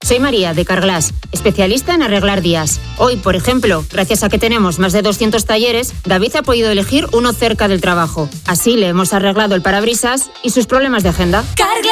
Soy María, de Carglass, especialista en arreglar días. Hoy, por ejemplo, gracias a que tenemos más de 200 talleres, David ha podido elegir uno cerca del trabajo. Así le hemos arreglado el parabrisas y sus problemas de agenda.